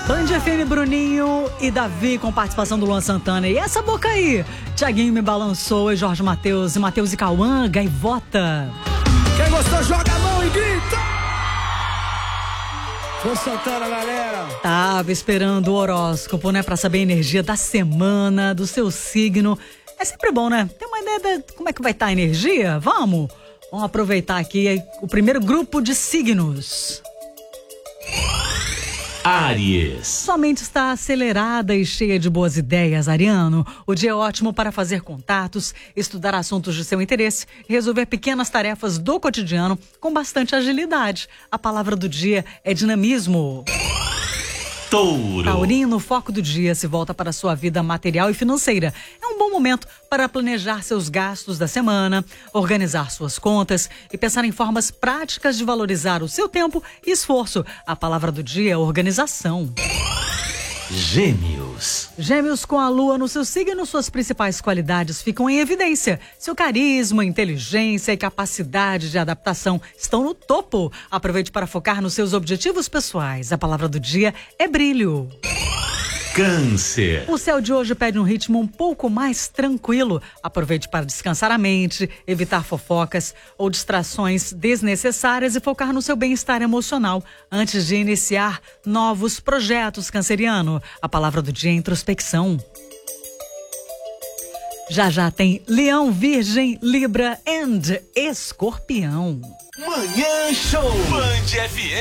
Band FM, Bruninho e Davi com participação do Luan Santana. E essa boca aí? Tiaguinho me balançou, e Jorge Mateus e Cauã, Gaivota. Quem gostou, joga a mão e grita! Luan Santana, galera. Tava esperando o horóscopo, né? Pra saber a energia da semana, do seu signo. É sempre bom, né? Tem uma ideia de como é que vai estar a energia? Vamos aproveitar aqui o primeiro grupo de signos. Áries. Sua mente está acelerada e cheia de boas ideias, ariano. O dia é ótimo para fazer contatos, estudar assuntos de seu interesse e resolver pequenas tarefas do cotidiano com bastante agilidade. A palavra do dia é dinamismo. Touro. Taurino, o foco do dia se volta para a sua vida material e financeira. É um bom momento para planejar seus gastos da semana, organizar suas contas e pensar em formas práticas de valorizar o seu tempo e esforço. A palavra do dia é organização. Gêmeos. Gêmeos, com a lua no seu signo, suas principais qualidades ficam em evidência. Seu carisma, inteligência e capacidade de adaptação estão no topo. Aproveite para focar nos seus objetivos pessoais. A palavra do dia é brilho. Câncer. O céu de hoje pede um ritmo um pouco mais tranquilo. Aproveite para descansar a mente, evitar fofocas ou distrações desnecessárias e focar no seu bem-estar emocional antes de iniciar novos projetos, canceriano. A palavra do dia é introspecção. Já tem Leão, Virgem, Libra e Escorpião. Manhã Show. Band FM.